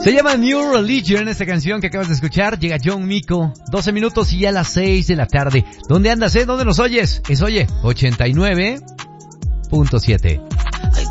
Se llama New Religion, esta canción que acabas de escuchar. Llega John Mico, 12 minutos y ya a las 6 de la tarde. ¿Dónde andas, ¿Dónde nos oyes? Es Oye 89.7.